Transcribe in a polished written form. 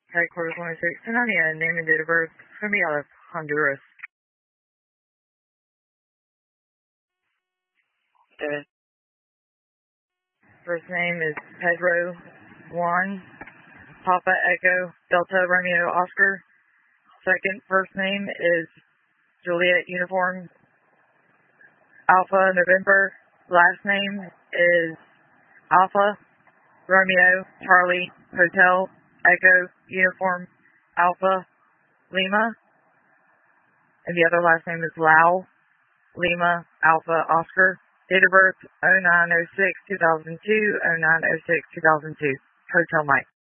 Headquarters 106 Tenania, name and date of birth, Femialis, Honduras. The first name is Pedro Juan, Papa Echo, Delta Romeo Oscar. Second first name is Juliet Uniform, Alpha November. Last name is Alpha Romeo Charlie Hotel Echo Uniform Alpha Lima. And the other last name is Lau Lima Alpha Oscar. Date of birth 0906-2002, 0906-2002. Hotel Mike.